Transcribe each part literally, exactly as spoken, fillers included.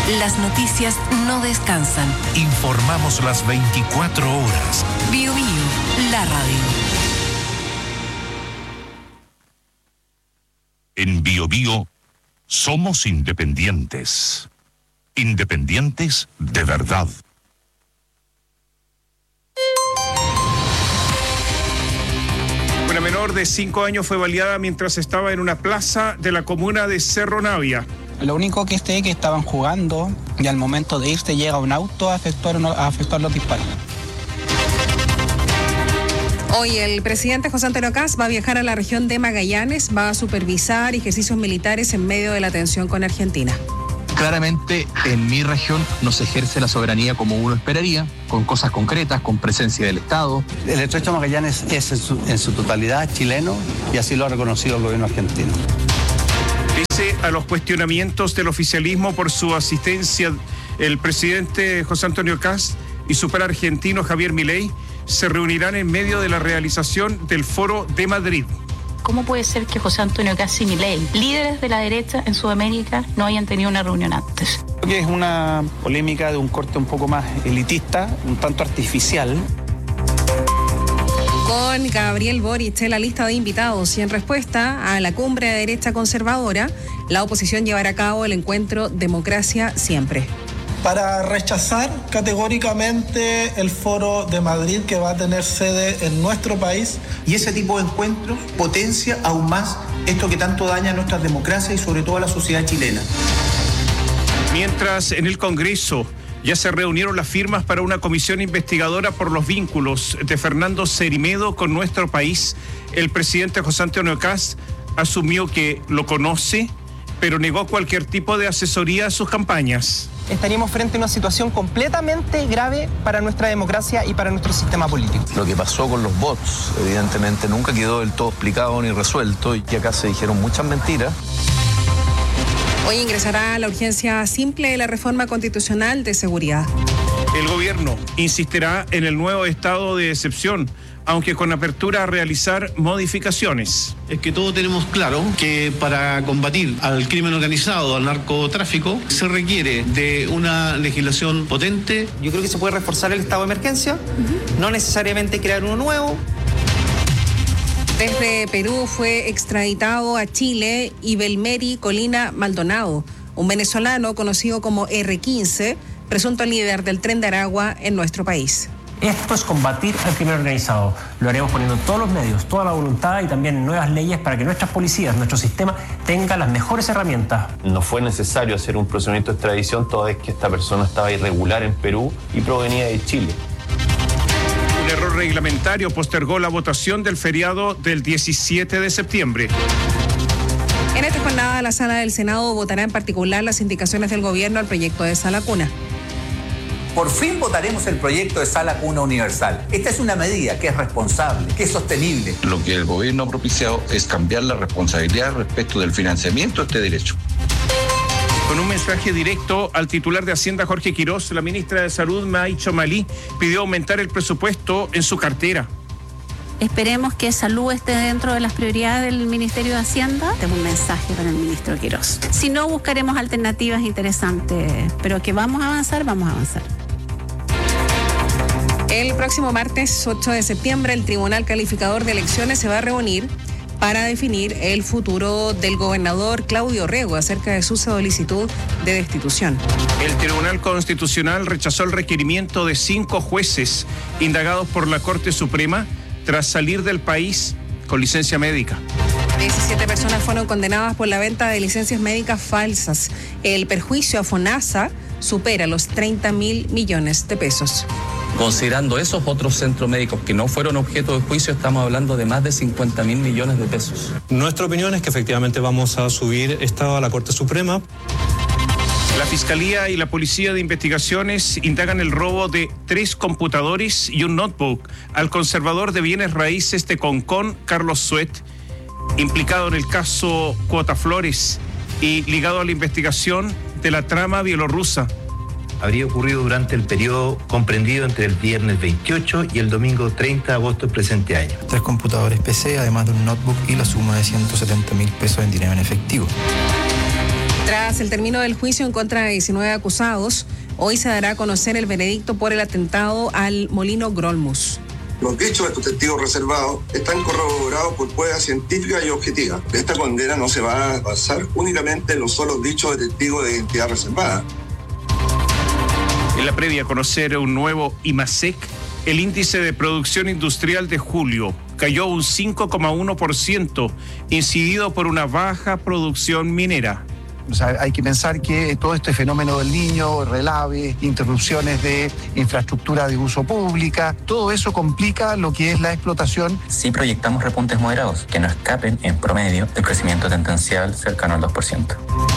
Las noticias no descansan. Informamos las veinticuatro horas. Bio Bio, la radio. En Bio Bio somos independientes. Independientes de verdad. Una menor de cinco años fue baleada mientras estaba en una plaza de la comuna de Cerro Navia. Lo único que sé es que estaban jugando y al momento de irse llega un auto a efectuar, a efectuar los disparos. Hoy el presidente José Antonio Kast va a viajar a la región de Magallanes, va a supervisar ejercicios militares en medio de la tensión con Argentina. Claramente en mi región no se ejerce la soberanía como uno esperaría, con cosas concretas, con presencia del Estado. El Estrecho de Magallanes es en su, en su totalidad chileno y así lo ha reconocido el gobierno argentino. Pese a los cuestionamientos del oficialismo por su asistencia, el presidente José Antonio Kast y su par argentino Javier Milei se reunirán en medio de la realización del Foro de Madrid. ¿Cómo puede ser que José Antonio Kast y Milei, líderes de la derecha en Sudamérica, no hayan tenido una reunión antes? Creo que es una polémica de un corte un poco más elitista, un tanto artificial. Con Gabriel Boric en la lista de invitados y en respuesta a la cumbre de derecha conservadora, la oposición llevará a cabo el encuentro Democracia Siempre. Para rechazar categóricamente el Foro de Madrid que va a tener sede en nuestro país. Y ese tipo de encuentros potencia aún más esto que tanto daña a nuestras democracias y sobre todo a la sociedad chilena. Mientras en el Congreso ya se reunieron las firmas para una comisión investigadora por los vínculos de Fernando Cerimedo con nuestro país, el presidente José Antonio Kast asumió que lo conoce, pero negó cualquier tipo de asesoría a sus campañas. Estaríamos frente a una situación completamente grave para nuestra democracia y para nuestro sistema político. Lo que pasó con los bots, evidentemente, nunca quedó del todo explicado ni resuelto y que acá se dijeron muchas mentiras. Hoy ingresará la urgencia simple de la reforma constitucional de seguridad. El gobierno insistirá en el nuevo estado de excepción, aunque con apertura a realizar modificaciones. Es que todos tenemos claro que para combatir al crimen organizado, al narcotráfico, se requiere de una legislación potente. Yo creo que se puede reforzar el estado de emergencia, uh-huh. no necesariamente crear uno nuevo. Desde Perú fue extraditado a Chile Ibelmeri Colina Maldonado, un venezolano conocido como erre quince, presunto líder del Tren de Aragua en nuestro país. Esto es combatir al crimen organizado. Lo haremos poniendo todos los medios, toda la voluntad y también nuevas leyes para que nuestras policías, nuestro sistema, tengan las mejores herramientas. No fue necesario hacer un procedimiento de extradición toda vez que esta persona estaba irregular en Perú y provenía de Chile. Un error reglamentario postergó la votación del feriado del diecisiete de septiembre. En esta jornada, la Sala del Senado votará en particular las indicaciones del gobierno al proyecto de Sala Cuna. Por fin votaremos el proyecto de Sala Cuna Universal. Esta es una medida que es responsable, que es sostenible. Lo que el gobierno ha propiciado es cambiar la responsabilidad respecto del financiamiento de este derecho. Con un mensaje directo al titular de Hacienda, Jorge Quirós, la ministra de Salud, May Chomalí, pidió aumentar el presupuesto en su cartera. Esperemos que salud esté dentro de las prioridades del Ministerio de Hacienda. Tengo un mensaje para el ministro Quirós. Si no, buscaremos alternativas interesantes, pero que vamos a avanzar, vamos a avanzar. El próximo martes ocho de septiembre, el Tribunal Calificador de Elecciones se va a reunir para definir el futuro del gobernador Claudio Rego acerca de su solicitud de destitución. El Tribunal Constitucional rechazó el requerimiento de cinco jueces indagados por la Corte Suprema tras salir del país con licencia médica. diecisiete personas fueron condenadas por la venta de licencias médicas falsas. El perjuicio a FONASA supera los treinta mil millones de pesos. Considerando esos otros centros médicos que no fueron objeto de juicio, estamos hablando de más de cincuenta mil millones de pesos. Nuestra opinión es que efectivamente vamos a subir esto a la Corte Suprema. La Fiscalía y la Policía de Investigaciones indagan el robo de tres computadores y un notebook al conservador de bienes raíces de Concón, Carlos Suet, implicado en el caso Cuota Flores y ligado a la investigación de la trama bielorrusa. Habría ocurrido durante el periodo comprendido entre el viernes veintiocho y el domingo treinta de agosto del presente año. Tres computadores P C, además de un notebook y la suma de ciento setenta mil pesos en dinero en efectivo. Tras el término del juicio en contra de diecinueve acusados, hoy se dará a conocer el veredicto por el atentado al molino Grolmus. Los dichos de estos testigos reservados están corroborados por pruebas científicas y objetivas. Esta condena no se va a basar únicamente en los solos dichos de testigos de identidad reservada. En la previa a conocer un nuevo IMASEC, el índice de producción industrial de julio cayó un cinco coma uno por ciento, incidido por una baja producción minera. O sea, hay que pensar que todo este fenómeno del Niño, relaves, interrupciones de infraestructura de uso pública, todo eso complica lo que es la explotación. Sí proyectamos repuntes moderados que no escapen en promedio del crecimiento tendencial cercano al dos por ciento.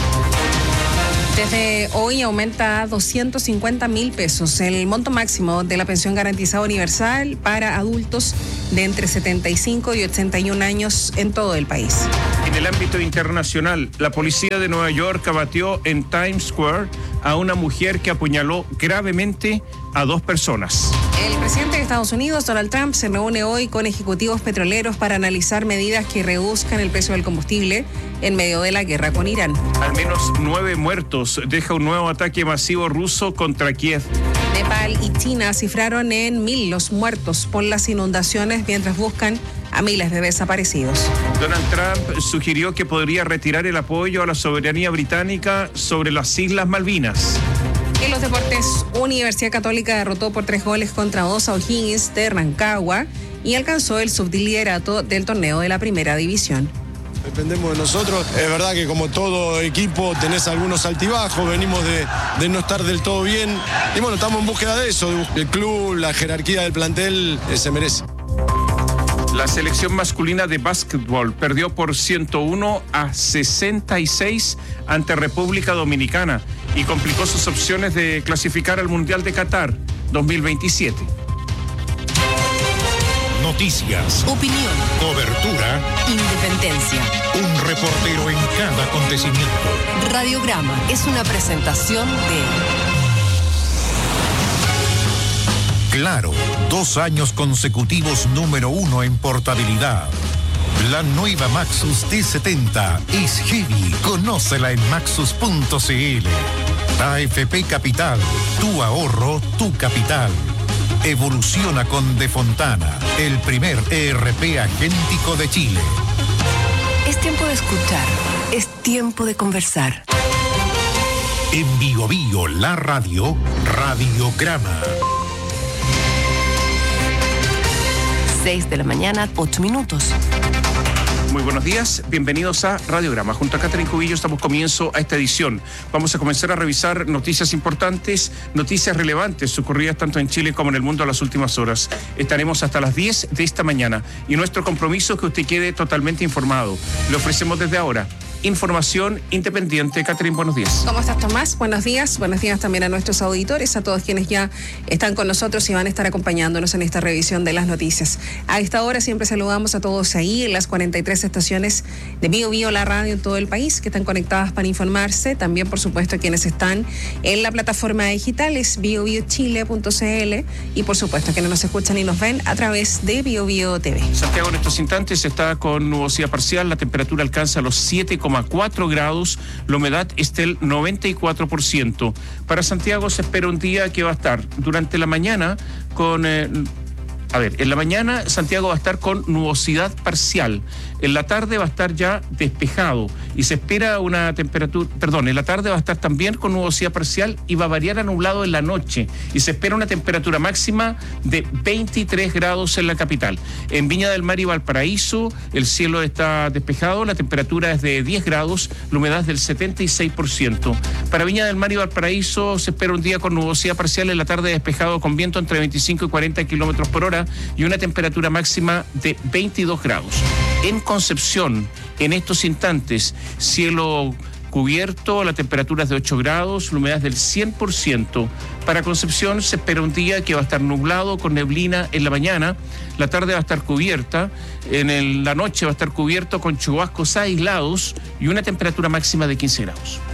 Desde hoy aumenta a doscientos cincuenta mil pesos el monto máximo de la pensión garantizada universal para adultos de entre setenta y cinco y ochenta y un años en todo el país. En el ámbito internacional, la policía de Nueva York abatió en Times Square a una mujer que apuñaló gravemente a dos personas. El presidente de Estados Unidos, Donald Trump, se reúne hoy con ejecutivos petroleros para analizar medidas que reduzcan el precio del combustible en medio de la guerra con Irán. Al menos nueve muertos deja un nuevo ataque masivo ruso contra Kiev. Nepal y China cifraron en mil los muertos por las inundaciones mientras buscan a miles de desaparecidos. Donald Trump sugirió que podría retirar el apoyo a la soberanía británica sobre las Islas Malvinas. En los deportes, Universidad Católica derrotó por tres goles contra dos a O'Higgins de Rancagua y alcanzó el subliderato del torneo de la primera división. Dependemos de nosotros. Es verdad que como todo equipo tenés algunos altibajos, venimos de, de no estar del todo bien. Y bueno, estamos en búsqueda de eso. El club, la jerarquía del plantel eh, se merece. La selección masculina de básquetbol perdió por ciento uno a sesenta y seis ante República Dominicana y complicó sus opciones de clasificar al Mundial de Qatar dos mil veintisiete. Noticias, opinión, cobertura, independencia. Un reportero en cada acontecimiento. Radiograma es una presentación de Claro, dos años consecutivos número uno en portabilidad. La nueva Maxus T setenta es heavy. Conócela en maxus punto c l. A F P Capital, tu ahorro, tu capital. Evoluciona con De Fontana, el primer E R P agéntico de Chile. Es tiempo de escuchar, es tiempo de conversar. En Bio Bio, la radio, Radiograma. seis de la mañana, ocho minutos. Muy buenos días, bienvenidos a Radiograma. Junto a Catherine Cubillos damos comienzo a esta edición. Vamos a comenzar a revisar noticias importantes, noticias relevantes ocurridas tanto en Chile como en el mundo a las últimas horas. Estaremos hasta las diez de esta mañana y nuestro compromiso es que usted quede totalmente informado. Le ofrecemos desde ahora información independiente. Catherine, buenos días. ¿Cómo estás, Tomás? Buenos días. Buenos días también a nuestros auditores, a todos quienes ya están con nosotros y van a estar acompañándonos en esta revisión de las noticias. A esta hora siempre saludamos a todos ahí en las cuarenta y tres estaciones de Bio Bio, la radio en todo el país, que están conectadas para informarse. También, por supuesto, quienes están en la plataforma digital es bio bio chile punto c l y, por supuesto, quienes nos escuchan y nos ven a través de Bio Bio T V. Santiago en estos instantes está con nubosidad parcial, la temperatura alcanza los siete coma cuatro grados, la humedad está del noventa y cuatro por ciento. Para Santiago se espera un día que va a estar durante la mañana con... Eh, A ver, en la mañana Santiago va a estar con nubosidad parcial. En la tarde va a estar ya despejado y se espera una temperatura, perdón, en la tarde va a estar también con nubosidad parcial y va a variar a nublado en la noche y se espera una temperatura máxima de veintitrés grados en la capital. En Viña del Mar y Valparaíso el cielo está despejado, la temperatura es de diez grados, la humedad es del setenta y seis por ciento. Para Viña del Mar y Valparaíso se espera un día con nubosidad parcial, en la tarde despejado con viento entre veinticinco y cuarenta kilómetros por hora y una temperatura máxima de veintidós grados. En Concepción, en estos instantes, cielo cubierto, la temperatura es de ocho grados, la humedad es del cien por ciento. Para Concepción se espera un día que va a estar nublado con neblina en la mañana, la tarde va a estar cubierta, en el, la noche va a estar cubierto con chubascos aislados y una temperatura máxima de quince grados.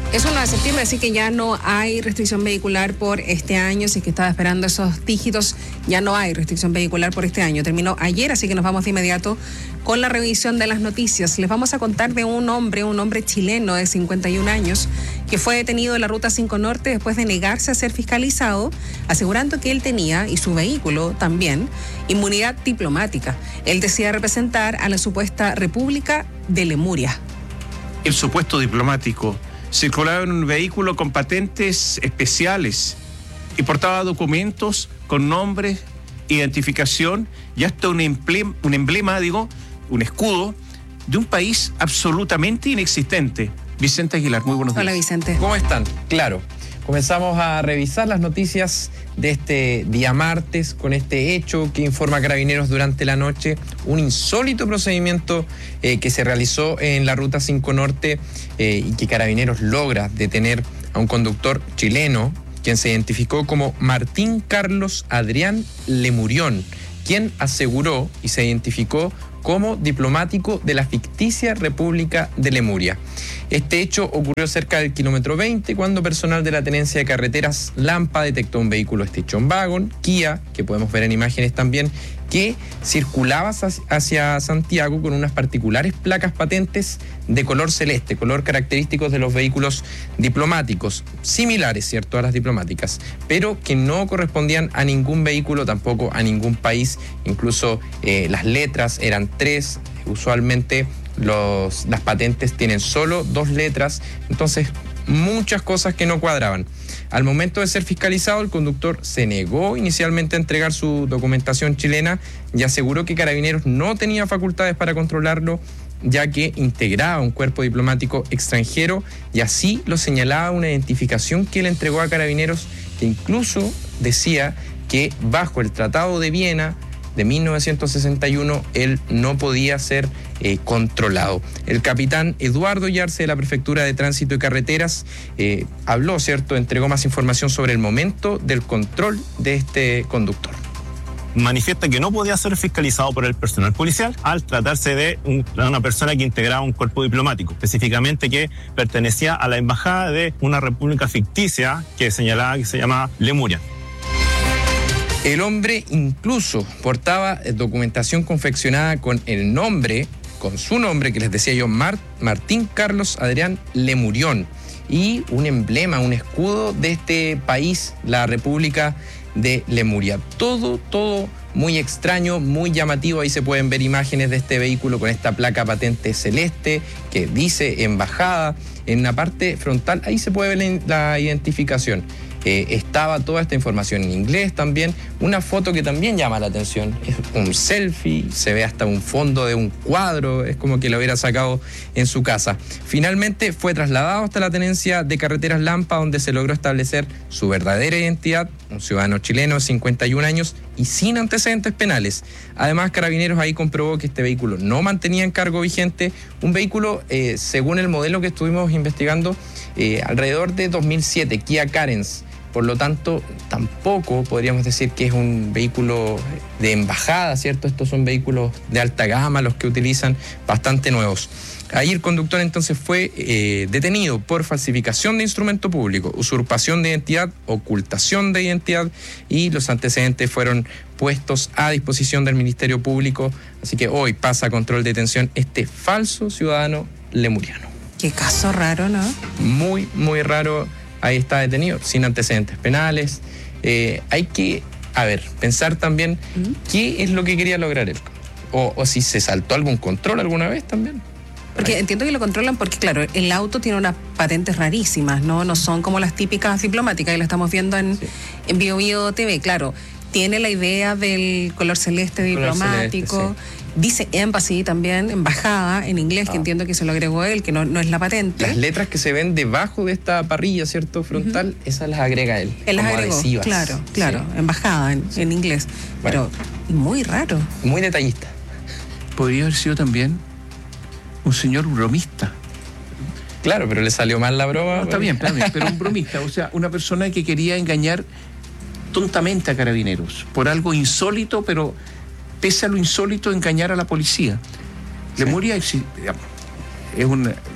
Es uno de septiembre, así que ya no hay restricción vehicular por este año. Si es que estaba esperando esos dígitos, ya no hay restricción vehicular por este año. Terminó ayer, así que nos vamos de inmediato con la revisión de las noticias. Les vamos a contar de un hombre, un hombre chileno de cincuenta y un años, que fue detenido en la Ruta cinco Norte después de negarse a ser fiscalizado, asegurando que él tenía, y su vehículo también, inmunidad diplomática. Él decía representar a la supuesta República de Lemuria. El supuesto diplomático circulaba en un vehículo con patentes especiales y portaba documentos con nombre, identificación y hasta un emblema, un emblema, digo, un escudo de un país absolutamente inexistente. Vicente Aguilar, muy buenos días. Hola, Vicente. ¿Cómo están? Claro. Comenzamos a revisar las noticias de este día martes con este hecho que informa Carabineros durante la noche, un insólito procedimiento eh, que se realizó en la Ruta cinco Norte eh, y que Carabineros logra detener a un conductor chileno, quien se identificó como Martín Carlos Adrián Lemurión, quien aseguró y se identificó como diplomático de la ficticia República de Lemuria. Este hecho ocurrió cerca del kilómetro veinte cuando personal de la Tenencia de Carreteras Lampa detectó un vehículo Station Wagon, Kia, que podemos ver en imágenes también, que circulaba hacia Santiago con unas particulares placas patentes de color celeste, color característico de los vehículos diplomáticos, similares, ¿cierto?, a las diplomáticas, pero que no correspondían a ningún vehículo, tampoco a ningún país. Incluso eh, las letras eran tres, usualmente los, las patentes tienen solo dos letras, entonces muchas cosas que no cuadraban. Al momento de ser fiscalizado, el conductor se negó inicialmente a entregar su documentación chilena y aseguró que Carabineros no tenía facultades para controlarlo, ya que integraba un cuerpo diplomático extranjero, y así lo señalaba una identificación que le entregó a Carabineros, que incluso decía que bajo el Tratado de Viena de mil novecientos sesenta y uno él no podía ser eh, controlado. El capitán Eduardo Yarse de la Prefectura de Tránsito y Carreteras eh, habló, ¿cierto?, entregó más información sobre el momento del control de este conductor. Manifiesta que no podía ser fiscalizado por el personal policial al tratarse de un, una persona que integraba un cuerpo diplomático, específicamente que pertenecía a la embajada de una república ficticia que señalaba que se llamaba Lemuria. El hombre incluso portaba documentación confeccionada con el nombre, con su nombre, que les decía yo, Mar, Martín Carlos Adrián Lemurión, y un emblema, un escudo de este país, la República de Lemuria. Todo, todo muy extraño, muy llamativo. Ahí se pueden ver imágenes de este vehículo con esta placa patente celeste que dice embajada. En la parte frontal, ahí se puede ver la, la identificación. Eh, estaba toda esta información en inglés también. Una foto que también llama la atención. Es un selfie, se ve hasta un fondo de un cuadro, es como que lo hubiera sacado en su casa. Finalmente fue trasladado hasta la Tenencia de Carreteras Lampa, donde se logró establecer su verdadera identidad, un ciudadano chileno de cincuenta y un años y sin antecedentes penales. Además, Carabineros ahí comprobó que este vehículo no mantenía encargo vigente, un vehículo, eh, según el modelo que estuvimos investigando, eh, alrededor de dos mil siete, Kia Carens. Por lo tanto, tampoco podríamos decir que es un vehículo de embajada, ¿cierto? Estos son vehículos de alta gama, los que utilizan, bastante nuevos. Ahí el conductor entonces fue eh, detenido por falsificación de instrumento público, usurpación de identidad, ocultación de identidad, y los antecedentes fueron puestos a disposición del Ministerio Público. Así que hoy pasa a control de detención este falso ciudadano lemuriano. Qué caso raro, ¿no? Muy, muy raro. Ahí está detenido, sin antecedentes penales. Eh, hay que, a ver, pensar también ¿Mm? qué es lo que quería lograr él. O, o si se saltó algún control alguna vez también. Porque Ahí. entiendo que lo controlan porque, claro, el auto tiene unas patentes rarísimas, ¿no? No son como las típicas diplomáticas, y lo estamos viendo en, sí. en Bio Bio T V, claro. Tiene la idea del color celeste diplomático. Color celeste, sí. Dice embassy también, embajada, en inglés, ah. que entiendo que se lo agregó él, que no, no es la patente. Las letras que se ven debajo de esta parrilla, ¿cierto?, frontal, uh-huh. esas las agrega él. Él las agregó, adhesivas. Claro, claro, sí. embajada en, sí. en inglés. Bueno. Pero muy raro. Muy detallista. Podría haber sido también un señor bromista. Claro, pero le salió mal la broma. No, está bien, está bien, pero un bromista, o sea, una persona que quería engañar tontamente a Carabineros por algo insólito, pero pese a lo insólito, engañar a la policía. Sí. Lemuria es, es una... Sí.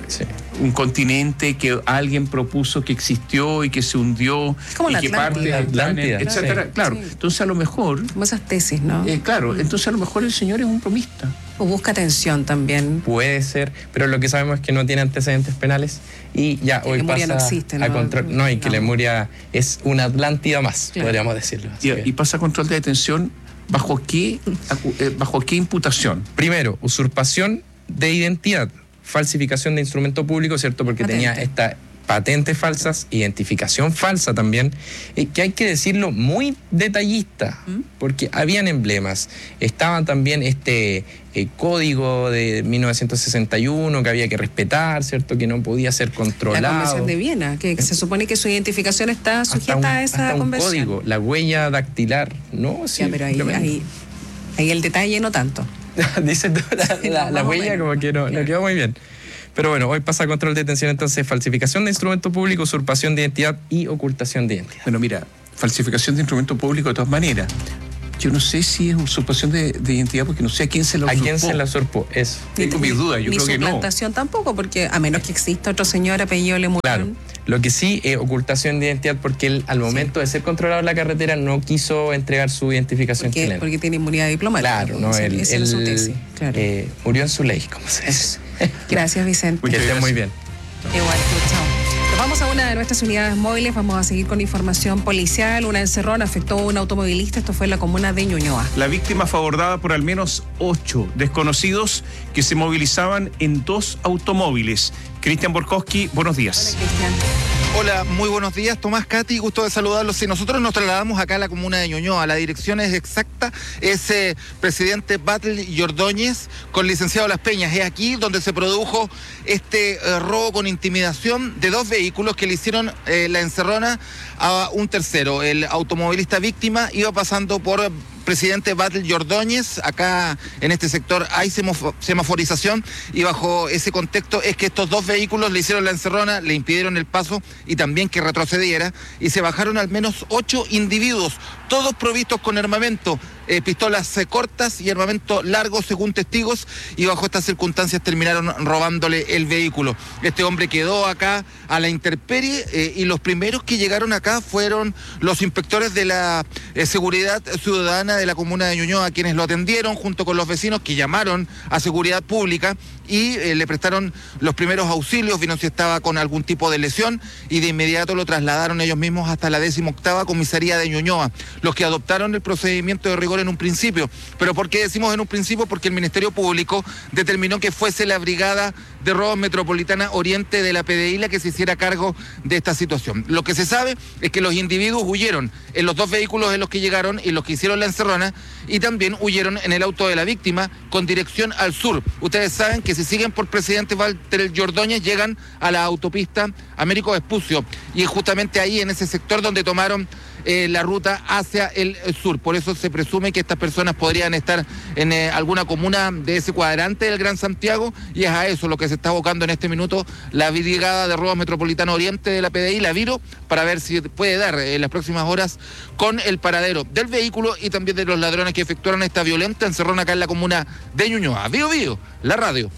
un continente que alguien propuso que existió y que se hundió como y la que parte de Atlántida, etcétera. Sí. Claro, Sí. entonces a lo mejor... Como esas tesis, ¿no? Eh, claro, entonces a lo mejor el señor es un bromista. O busca atención también. Puede ser, pero lo que sabemos es que no tiene antecedentes penales y ya Que hoy Lemuria pasa no existe, ¿no? a control. No, y que No. Lemuria es una Atlántida más, Claro. podríamos decirlo. Así Y, que- y pasa control de detención, ¿bajo qué, acu- eh, bajo qué imputación? Primero, usurpación de identidad, falsificación de instrumento público, ¿cierto? Porque Patente. tenía esta patentes falsas, identificación falsa también, eh, que hay que decirlo muy detallista, porque habían emblemas, estaban también este eh, código de mil novecientos sesenta y uno que había que respetar, ¿cierto? Que no podía ser La controlado. Convención de Viena, que, que se supone que su identificación está sujeta hasta un, a esa hasta un convención. código, la huella dactilar, ¿no? Sí, Ya, pero ahí, simplemente. ahí, ahí el detalle no tanto. Dice tú, la, Sí, la- no, la más o huella menos. como que no, no quedó muy bien. Pero bueno, hoy pasa a control de detención entonces falsificación de instrumento público, usurpación de identidad y ocultación de identidad. Bueno, mira, falsificación de instrumento público de todas maneras. Yo no sé si es usurpación de, de identidad porque no sé a quién se la ¿A usurpó. quién se la usurpó? Eso. Tengo mis dudas, yo Ni creo que no. suplantación tampoco, porque a menos que exista otro señor apellido Lemurón. Claro. Lo que sí es ocultación de identidad porque él al momento de ser controlado en la carretera no quiso entregar su identificación Porque, chilena. porque tiene inmunidad diplomática. Claro, no, Esa- él, esa era su él, tesis, claro. eh, murió en su ley, como se dice. Gracias, Vicente. Que esté muy bien. Igual, chao. Nos vamos a una de nuestras unidades móviles, vamos a seguir con información policial. Una encerrona afectó a un automovilista, esto fue en la comuna de Ñuñoa. La víctima fue abordada por al menos ocho desconocidos que se movilizaban en dos automóviles. Cristian Borkowski, buenos días. Cristian. Hola, muy buenos días, Tomás, Katy, gusto de saludarlos. Sí, nosotros nos trasladamos acá a la comuna de Ñuñoa, la dirección es exacta, es eh, Presidente Batlle y Ordóñez con licenciado Las Peñas. Es aquí donde se produjo este eh, robo con intimidación de dos vehículos que le hicieron eh, la encerrona a un tercero. El automovilista víctima iba pasando por Presidente Batlle y Ordóñez, acá en este sector hay semafo- semaforización y bajo ese contexto es que estos dos vehículos le hicieron la encerrona, le impidieron el paso y también que retrocediera y se bajaron al menos ocho individuos, todos provistos con armamento, eh, pistolas eh, cortas y armamento largo según testigos y bajo estas circunstancias terminaron robándole el vehículo. Este hombre quedó acá a la intemperie eh, y los primeros que llegaron acá fueron los inspectores de la eh, seguridad ciudadana de la comuna de Ñuñoa, quienes lo atendieron junto con los vecinos que llamaron a seguridad pública y eh, le prestaron los primeros auxilios, vieron si estaba con algún tipo de lesión y de inmediato lo trasladaron ellos mismos hasta la decimoctava comisaría de Ñuñoa, los que adoptaron el procedimiento de rigor en un principio. ¿Pero por qué decimos en un principio? Porque el Ministerio Público determinó que fuese la Brigada de Robos Metropolitana Oriente de la P D I la que se hiciera cargo de esta situación. Lo que se sabe es que los individuos huyeron en los dos vehículos en los que llegaron y los que hicieron la encerrona y también huyeron en el auto de la víctima con dirección al sur. Ustedes saben que si siguen por Presidente Batlle y Ordóñez llegan a la autopista Américo Vespucio y es justamente ahí en ese sector donde tomaron eh, la ruta hacia el sur. Por eso se presume que estas personas podrían estar en eh, alguna comuna de ese cuadrante del Gran Santiago y es a eso lo que se está abocando en este minuto la Brigada de Robos Metropolitano Oriente de la P D I, la Viro, para ver si puede dar en eh, las próximas horas con el paradero del vehículo y también de los ladrones que efectuaron esta violenta encerrona acá en la comuna de Ñuñoa. Vivo, vivo, la radio.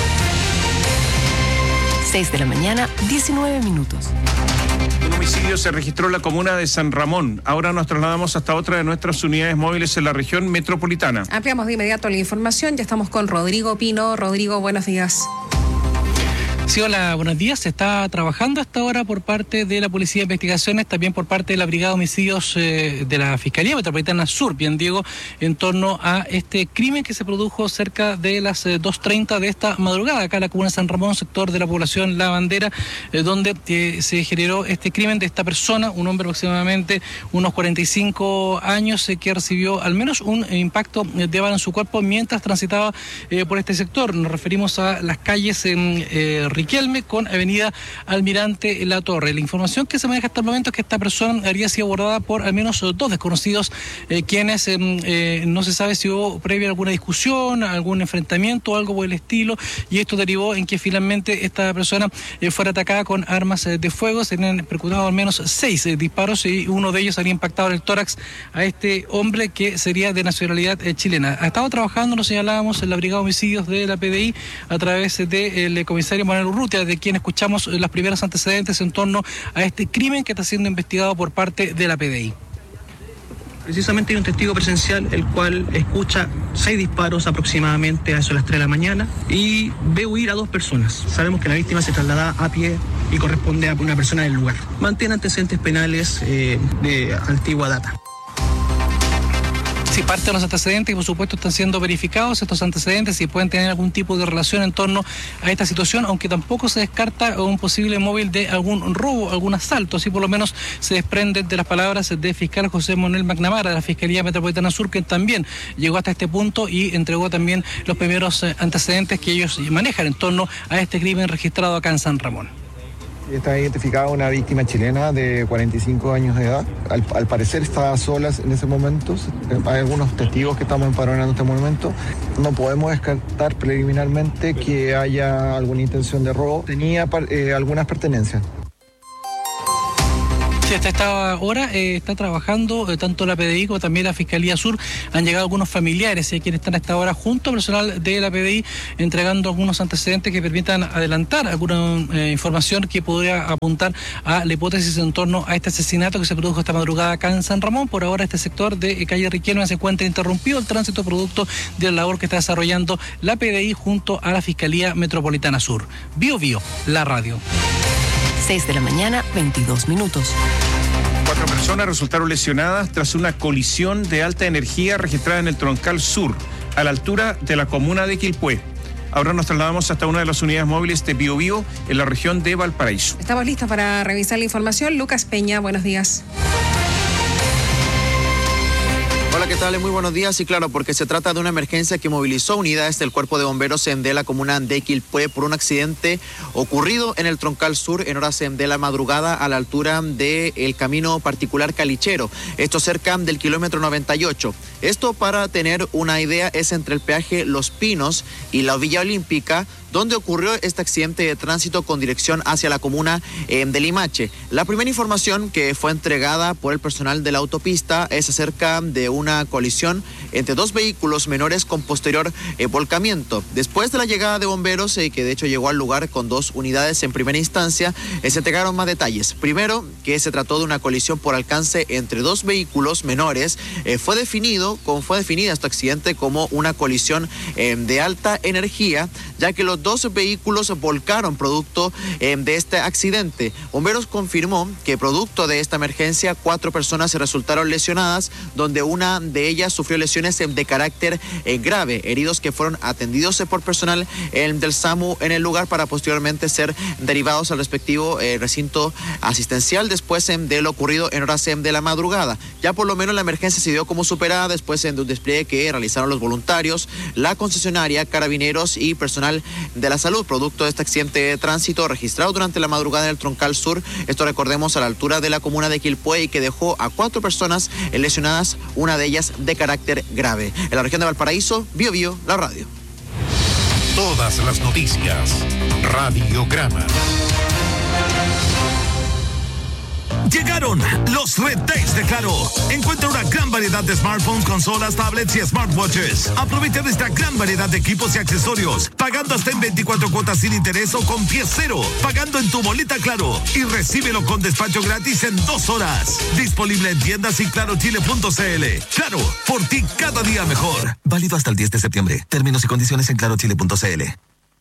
seis de la mañana, diecinueve minutos. Un homicidio se registró en la comuna de San Ramón. Ahora nos trasladamos hasta otra de nuestras unidades móviles en la región metropolitana. Ampliamos de inmediato la información, ya estamos con Rodrigo Pino. Rodrigo, buenos días. Sí, hola, buenos días. Se está trabajando hasta ahora por parte de la Policía de Investigaciones, también por parte de la Brigada de Homicidios eh, de la Fiscalía Metropolitana Sur, bien digo, en torno a este crimen que se produjo cerca de las eh, dos treinta de esta madrugada, acá en la comuna de San Ramón, sector de la población La Bandera, eh, donde eh, se generó este crimen de esta persona, un hombre aproximadamente unos cuarenta y cinco años, eh, que recibió al menos un eh, impacto de bala en su cuerpo mientras transitaba eh, por este sector. Nos referimos a las calles en eh, Riquelme con avenida Almirante La Torre. La información que se maneja hasta el momento es que esta persona habría sido abordada por al menos dos desconocidos, eh, quienes eh, eh, no se sabe si hubo previa alguna discusión, algún enfrentamiento o algo por el estilo, y esto derivó en que finalmente esta persona eh, fuera atacada con armas eh, de fuego. Se han percutado al menos seis eh, disparos y uno de ellos habría impactado en el tórax a este hombre que sería de nacionalidad eh, chilena. Ha estado trabajando, lo señalábamos, en la Brigada de Homicidios de la P D I a través del comisario Manuel Urrutia, de quien escuchamos los primeros antecedentes en torno a este crimen que está siendo investigado por parte de la P D I. Precisamente hay un testigo presencial el cual escucha seis disparos aproximadamente a eso de las tres de la mañana y ve huir a dos personas. Sabemos que la víctima se traslada a pie y corresponde a una persona del lugar. Mantiene antecedentes penales eh, de antigua data. Sí, parte de los antecedentes, y por supuesto están siendo verificados estos antecedentes y pueden tener algún tipo de relación en torno a esta situación, aunque tampoco se descarta un posible móvil de algún robo, algún asalto. Así por lo menos se desprende de las palabras del fiscal José Manuel McNamara de la Fiscalía Metropolitana Sur, que también llegó hasta este punto y entregó también los primeros antecedentes que ellos manejan en torno a este crimen registrado acá en San Ramón. Está identificada una víctima chilena de cuarenta y cinco años de edad. Al, al parecer estaba sola en ese momento. Hay algunos testigos que estamos empadronando en este momento. No podemos descartar preliminarmente que haya alguna intención de robo. Tenía eh, algunas pertenencias. Hasta esta hora eh, está trabajando eh, tanto la P D I como también la Fiscalía Sur. Han llegado algunos familiares eh, quienes están a esta hora junto al personal de la P D I entregando algunos antecedentes que permitan adelantar alguna eh, información que podría apuntar a la hipótesis en torno a este asesinato que se produjo esta madrugada acá en San Ramón. Por ahora este sector de eh, calle Riquelme se encuentra interrumpido el tránsito producto de la labor que está desarrollando la P D I junto a la Fiscalía Metropolitana Sur. Bio Bio, la radio. seis de la mañana, veintidós minutos. Cuatro personas resultaron lesionadas tras una colisión de alta energía registrada en el Troncal Sur, a la altura de la comuna de Quilpué. Ahora nos trasladamos hasta una de las unidades móviles de Bio Bio en la región de Valparaíso. Estamos listos para revisar la información. Lucas Peña, buenos días. Hola, ¿qué tal? Muy buenos días. Y claro, porque se trata de una emergencia que movilizó unidades del Cuerpo de Bomberos de la comuna de Quilpué por un accidente ocurrido en el Troncal Sur en horas de la madrugada a la altura del camino particular Calichero. Esto cerca del kilómetro noventa y ocho. Esto, para tener una idea, es entre el peaje Los Pinos y la Villa Olímpica, donde ocurrió este accidente de tránsito con dirección hacia la comuna eh, de Limache. La primera información que fue entregada por el personal de la autopista es acerca de una colisión entre dos vehículos menores con posterior eh, volcamiento. Después de la llegada de bomberos, eh, que de hecho llegó al lugar con dos unidades en primera instancia, eh, se entregaron más detalles. Primero, que se trató de una colisión por alcance entre dos vehículos menores. Eh, fue definido, como fue definida este accidente como una colisión eh, de alta energía, ya que los dos vehículos volcaron producto eh, de este accidente. Bomberos confirmó que producto de esta emergencia, cuatro personas resultaron lesionadas, donde una de ellas sufrió lesiones eh, de carácter eh, grave, heridos que fueron atendidos eh, por personal eh, del SAMU en el lugar para posteriormente ser derivados al respectivo eh, recinto asistencial después eh, de lo ocurrido en horas eh, de la madrugada. Ya por lo menos la emergencia se dio como superada después eh, de un despliegue que realizaron los voluntarios, la concesionaria, carabineros y personal de la salud, producto de este accidente de tránsito registrado durante la madrugada en el Troncal Sur. Esto, recordemos, a la altura de la comuna de Quilpué, y que dejó a cuatro personas lesionadas, una de ellas de carácter grave. En la región de Valparaíso, Bio Bio, la radio. Todas las noticias, Radiograma. Llegaron los Red Days de Claro. Encuentra una gran variedad de smartphones, consolas, tablets y smartwatches. Aprovecha de esta gran variedad de equipos y accesorios, pagando hasta en veinticuatro cuotas sin interés o con pie cero, pagando en tu boleta Claro, y recíbelo con despacho gratis en dos horas. Disponible en tiendas y claro chile punto c l. Claro, por ti cada día mejor. Válido hasta el diez de septiembre. Términos y condiciones en claro chile punto c l.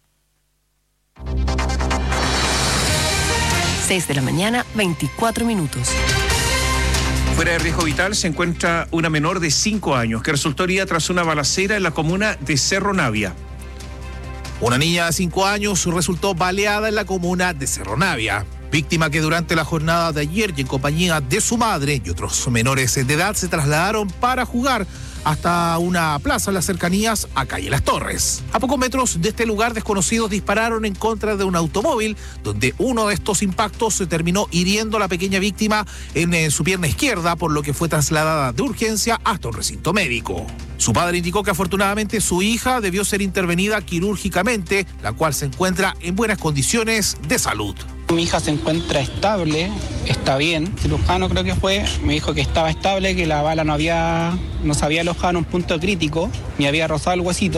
seis de la mañana, veinticuatro minutos. Fuera de riesgo vital se encuentra una menor de cinco años que resultó herida tras una balacera en la comuna de Cerro Navia. Una niña de cinco años resultó baleada en la comuna de Cerro Navia. Víctima que durante la jornada de ayer y en compañía de su madre y otros menores de edad se trasladaron para jugar hasta una plaza en las cercanías a Calle Las Torres. A pocos metros de este lugar, desconocidos dispararon en contra de un automóvil, donde uno de estos impactos se terminó hiriendo a la pequeña víctima en, en su pierna izquierda, por lo que fue trasladada de urgencia hasta un recinto médico. Su padre indicó que afortunadamente su hija debió ser intervenida quirúrgicamente, la cual se encuentra en buenas condiciones de salud. Mi hija se encuentra estable, está bien. El cirujano, creo que fue, me dijo que estaba estable, que la bala no había, no se había alojado en un punto crítico, ni había rozado el huesito.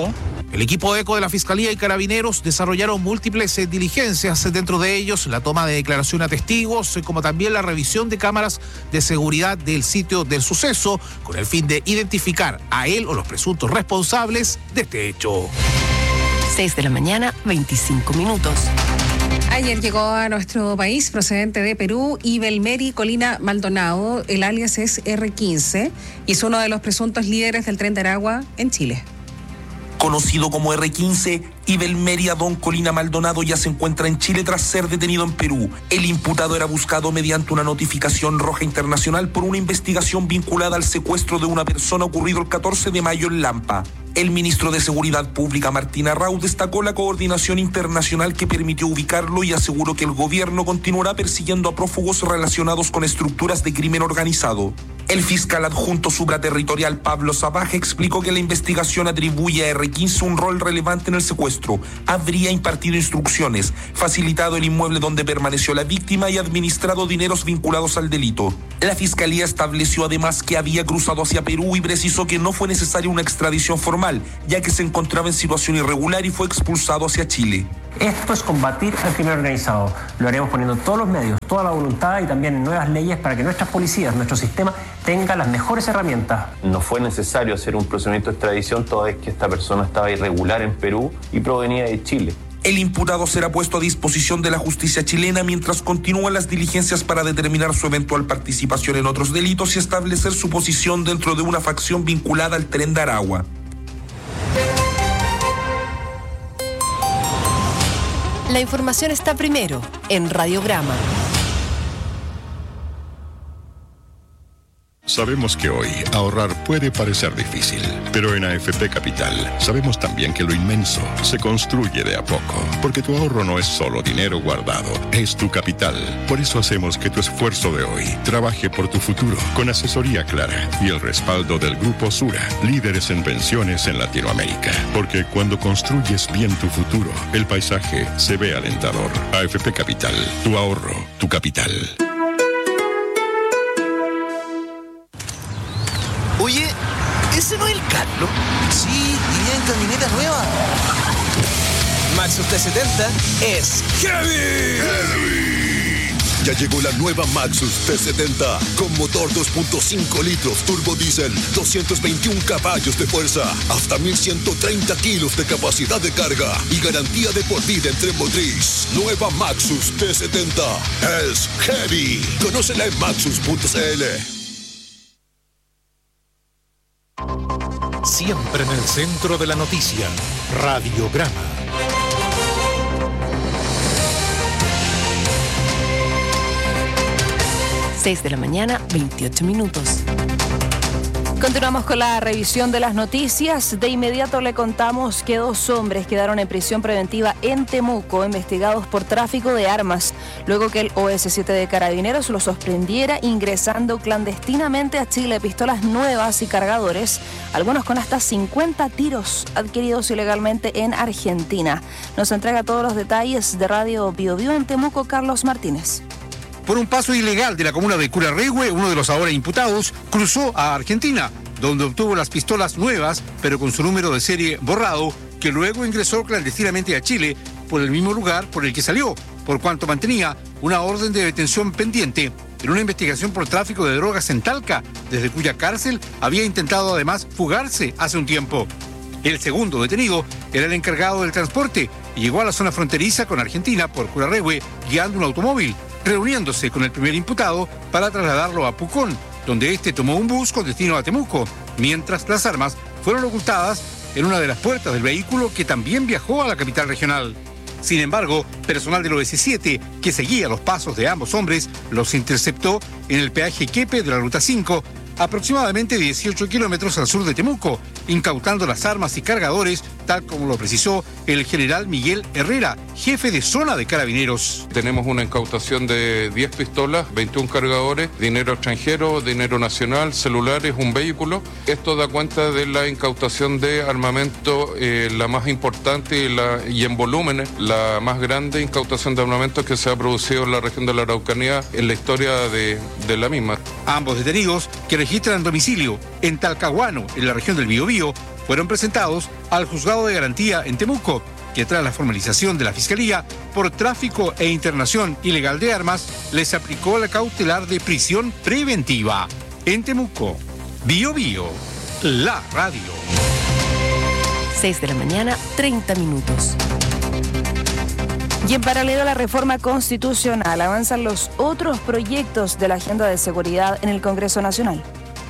El equipo ECO de la Fiscalía y Carabineros desarrollaron múltiples eh, diligencias, dentro de ellos la toma de declaración a testigos, eh, como también la revisión de cámaras de seguridad del sitio del suceso, con el fin de identificar a él o los presuntos responsables de este hecho. seis de la mañana, veinticinco minutos. Ayer llegó a nuestro país, procedente de Perú, Ibelmeri Colina Maldonado. El alias es erre quince y es uno de los presuntos líderes del Tren de Aragua en Chile. Conocido como erre quince, Ibelmeri Adón Colina Maldonado ya se encuentra en Chile tras ser detenido en Perú. El imputado era buscado mediante una notificación roja internacional por una investigación vinculada al secuestro de una persona ocurrido el catorce de mayo en Lampa. El ministro de Seguridad Pública, Martín Arrau, destacó la coordinación internacional que permitió ubicarlo y aseguró que el gobierno continuará persiguiendo a prófugos relacionados con estructuras de crimen organizado. El fiscal adjunto supraterritorial Pablo Sabaje explicó que la investigación atribuye a erre quince un rol relevante en el secuestro. Habría impartido instrucciones, facilitado el inmueble donde permaneció la víctima y administrado dineros vinculados al delito. La fiscalía estableció además que había cruzado hacia Perú y precisó que no fue necesaria una extradición formal, ya que se encontraba en situación irregular y fue expulsado hacia Chile. Esto es combatir al crimen organizado. Lo haremos poniendo todos los medios, toda la voluntad y también nuevas leyes para que nuestras policías, nuestro sistema, tengan las mejores herramientas. No fue necesario hacer un procedimiento de extradición toda vez que esta persona estaba irregular en Perú y provenía de Chile. El imputado será puesto a disposición de la justicia chilena mientras continúan las diligencias para determinar su eventual participación en otros delitos y establecer su posición dentro de una facción vinculada al Tren de Aragua. La información está primero en Radiograma. Sabemos que hoy ahorrar puede parecer difícil, pero en A F P Capital sabemos también que lo inmenso se construye de a poco, porque tu ahorro no es solo dinero guardado, es tu capital. Por eso hacemos que tu esfuerzo de hoy trabaje por tu futuro, con asesoría clara y el respaldo del Grupo Sura, líderes en pensiones en Latinoamérica. Porque cuando construyes bien tu futuro, el paisaje se ve alentador. A F P Capital, tu ahorro, tu capital. Oye, ¿ese no es el Carlos? Sí, iría en camioneta nueva. Maxus T setenta es heavy. ¡Heavy! Ya llegó la nueva Maxus T setenta con motor dos punto cinco litros turbo diésel, doscientos veintiún caballos de fuerza, hasta mil ciento treinta kilos de capacidad de carga y garantía de por vida en tren motriz. Nueva Maxus T setenta es heavy. Conócela en maxus punto c l. Siempre en el centro de la noticia, Radiograma. seis de la mañana, veintiocho minutos. Continuamos con la revisión de las noticias. De inmediato le contamos que dos hombres quedaron en prisión preventiva en Temuco, investigados por tráfico de armas, luego que el O S siete de Carabineros los sorprendiera ingresando clandestinamente a Chile pistolas nuevas y cargadores, algunos con hasta cincuenta tiros adquiridos ilegalmente en Argentina. Nos entrega todos los detalles de Radio Bio Bio en Temuco, Carlos Martínez. Por un paso ilegal de la comuna de Curarrehue, uno de los ahora imputados cruzó a Argentina, donde obtuvo las pistolas nuevas, pero con su número de serie borrado, que luego ingresó clandestinamente a Chile por el mismo lugar por el que salió, por cuanto mantenía una orden de detención pendiente en una investigación por tráfico de drogas en Talca, desde cuya cárcel había intentado además fugarse hace un tiempo. El segundo detenido era el encargado del transporte y llegó a la zona fronteriza con Argentina por Curarrehue guiando un automóvil, reuniéndose con el primer imputado para trasladarlo a Pucón, donde este tomó un bus con destino a Temuco, mientras las armas fueron ocultadas en una de las puertas del vehículo que también viajó a la capital regional. Sin embargo, personal del O S siete, que seguía los pasos de ambos hombres, los interceptó en el peaje Quepe de la Ruta cinco, aproximadamente dieciocho kilómetros al sur de Temuco, incautando las armas y cargadores, tal como lo precisó el general Miguel Herrera, jefe de zona de Carabineros. Tenemos una incautación de diez pistolas, veintiún cargadores, dinero extranjero, dinero nacional, celulares, un vehículo. Esto da cuenta de la incautación de armamento, eh, la más importante y, la, y en volúmenes, la más grande incautación de armamento que se ha producido en la región de la Araucanía en la historia de, de la misma. Ambos detenidos, que registran domicilio en Talcahuano, en la región del Biobío, fueron presentados al Juzgado de Garantía en Temuco, que tras la formalización de la Fiscalía por tráfico e internación ilegal de armas, les aplicó la cautelar de prisión preventiva. En Temuco, Bio Bio, la radio. seis de la mañana, treinta minutos. Y en paralelo a la reforma constitucional, avanzan los otros proyectos de la agenda de seguridad en el Congreso Nacional.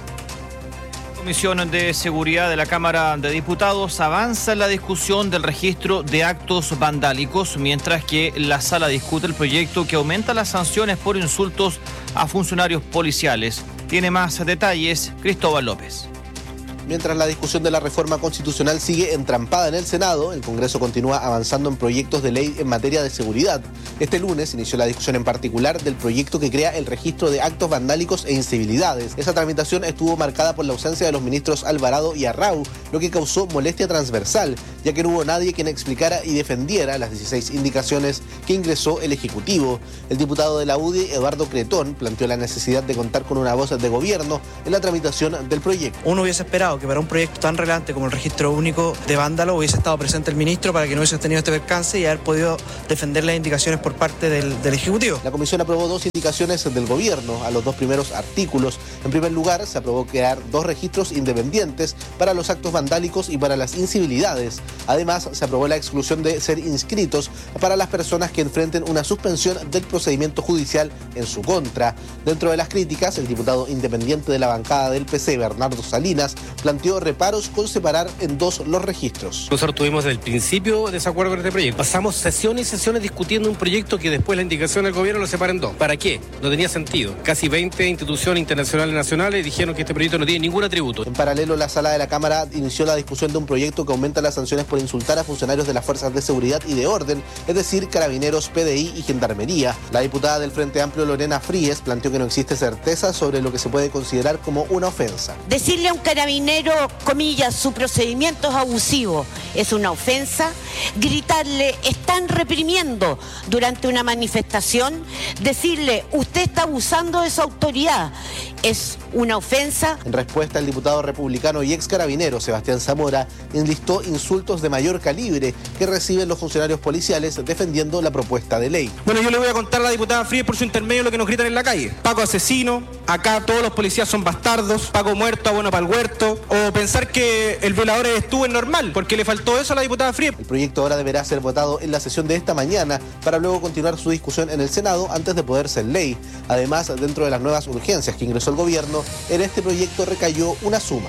La Comisión de Seguridad de la Cámara de Diputados avanza en la discusión del registro de actos vandálicos, mientras que la sala discute el proyecto que aumenta las sanciones por insultos a funcionarios policiales. Tiene más detalles Cristóbal López. Mientras la discusión de la reforma constitucional sigue entrampada en el Senado, el Congreso continúa avanzando en proyectos de ley en materia de seguridad. Este lunes inició la discusión en particular del proyecto que crea el registro de actos vandálicos e incivilidades. Esa tramitación estuvo marcada por la ausencia de los ministros Alvarado y Arrau, lo que causó molestia transversal, ya que no hubo nadie quien explicara y defendiera las dieciséis indicaciones que ingresó el Ejecutivo. El diputado de la U D I, Eduardo Cretón, planteó la necesidad de contar con una voz de gobierno en la tramitación del proyecto. Uno hubiese esperado que para un proyecto tan relevante como el registro único de vándalo hubiese estado presente el ministro para que no hubiese tenido este percance y haber podido defender las indicaciones por parte del, del Ejecutivo. La comisión aprobó dos indicaciones del gobierno a los dos primeros artículos. En primer lugar, se aprobó crear dos registros independientes para los actos vandálicos y para las incivilidades. Además, se aprobó la exclusión de ser inscritos para las personas que enfrenten una suspensión del procedimiento judicial en su contra. Dentro de las críticas, el diputado independiente de la bancada del P C, Bernardo Salinas, planteó reparos con separar en dos los registros. Nosotros tuvimos desde el principio desacuerdo con este proyecto. Pasamos sesiones y sesiones discutiendo un proyecto que después la indicación del gobierno lo separa en dos. ¿Para qué? No tenía sentido. Casi veinte instituciones internacionales y nacionales dijeron que este proyecto no tiene ningún atributo. En paralelo, la sala de la Cámara inició la discusión de un proyecto que aumenta las sanciones por insultar a funcionarios de las fuerzas de seguridad y de orden, es decir, carabineros, P D I y gendarmería. La diputada del Frente Amplio, Lorena Fríes, planteó que no existe certeza sobre lo que se puede considerar como una ofensa. Decirle a un carabinero, comillas, su procedimiento es abusivo, es una ofensa. Gritarle, están reprimiendo durante una manifestación. Decirle, usted está abusando de su autoridad, es una ofensa. En respuesta, el diputado republicano y ex carabinero Sebastián Zamora enlistó insultos de mayor calibre que reciben los funcionarios policiales defendiendo la propuesta de ley. Bueno, yo le voy a contar a la diputada Fríes por su intermedio lo que nos gritan en la calle. Paco asesino, acá todos los policías son bastardos, Paco muerto, abono para el huerto, o pensar que el violador estuvo en normal, porque le faltó eso a la diputada Fríes. El proyecto ahora deberá ser votado en la sesión de esta mañana para luego continuar su discusión en el Senado antes de poder ser ley. Además, dentro de las nuevas urgencias que ingresó el gobierno, en este proyecto recayó una suma.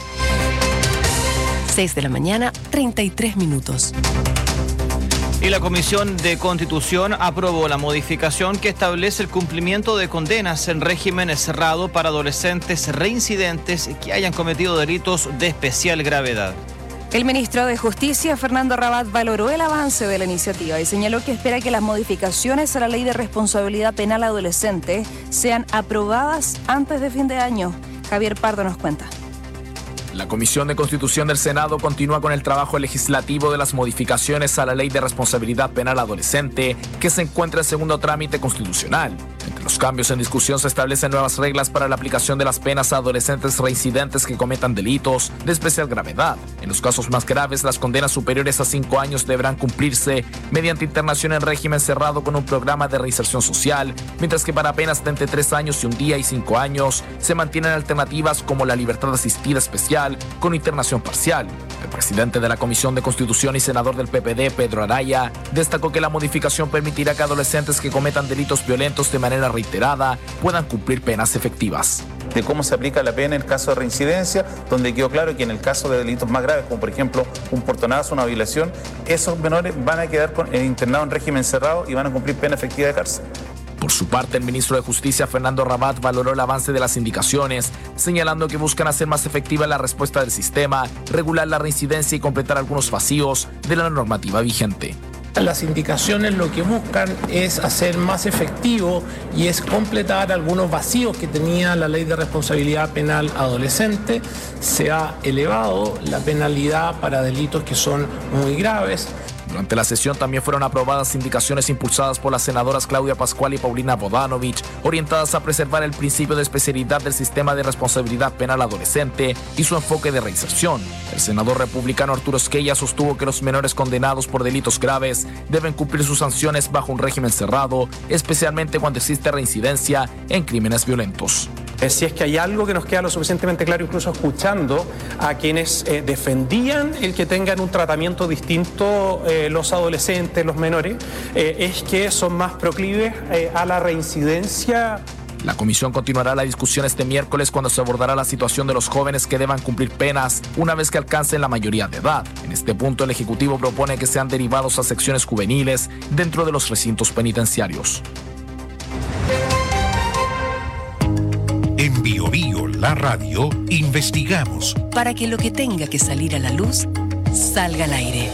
seis de la mañana, treinta y tres minutos. Y la Comisión de Constitución aprobó la modificación que establece el cumplimiento de condenas en régimen cerrado para adolescentes reincidentes que hayan cometido delitos de especial gravedad. El ministro de Justicia, Fernando Rabat, valoró el avance de la iniciativa y señaló que espera que las modificaciones a la Ley de Responsabilidad Penal Adolescente sean aprobadas antes de fin de año. Javier Pardo nos cuenta. La Comisión de Constitución del Senado continúa con el trabajo legislativo de las modificaciones a la Ley de Responsabilidad Penal Adolescente, que se encuentra en segundo trámite constitucional. Entre los cambios en discusión se establecen nuevas reglas para la aplicación de las penas a adolescentes reincidentes que cometan delitos de especial gravedad. En los casos más graves, las condenas superiores a cinco años deberán cumplirse mediante internación en régimen cerrado con un programa de reinserción social, mientras que para penas de entre tres años y un día y cinco años se mantienen alternativas como la libertad asistida especial con internación parcial. El presidente de la Comisión de Constitución y senador del P P D, Pedro Araya, destacó que la modificación permitirá que adolescentes que cometan delitos violentos de manera reiterada puedan cumplir penas efectivas. De cómo se aplica la pena en el caso de reincidencia, donde quedó claro que en el caso de delitos más graves, como por ejemplo un portonazo, una violación, esos menores van a quedar con, eh, internados en régimen cerrado y van a cumplir pena efectiva de cárcel. Por su parte, el ministro de Justicia, Fernando Rabat, valoró el avance de las indicaciones, señalando que buscan hacer más efectiva la respuesta del sistema, regular la reincidencia y completar algunos vacíos de la normativa vigente. Las indicaciones lo que buscan es hacer más efectivo y es completar algunos vacíos que tenía la Ley de Responsabilidad Penal Adolescente. Se ha elevado la penalidad para delitos que son muy graves. Durante la sesión también fueron aprobadas indicaciones impulsadas por las senadoras Claudia Pascual y Paulina Bodanovich, orientadas a preservar el principio de especialidad del sistema de responsabilidad penal adolescente y su enfoque de reinserción. El senador republicano Arturo Esquella sostuvo que los menores condenados por delitos graves deben cumplir sus sanciones bajo un régimen cerrado, especialmente cuando existe reincidencia en crímenes violentos. Si es que hay algo que nos queda lo suficientemente claro, incluso escuchando a quienes eh, defendían el que tengan un tratamiento distinto eh, los adolescentes, los menores, eh, es que son más proclives eh, a la reincidencia. La comisión continuará la discusión este miércoles cuando se abordará la situación de los jóvenes que deban cumplir penas una vez que alcancen la mayoría de edad. En este punto, el Ejecutivo propone que sean derivados a secciones juveniles dentro de los recintos penitenciarios. En Bio Bio, la radio, investigamos para que lo que tenga que salir a la luz salga al aire.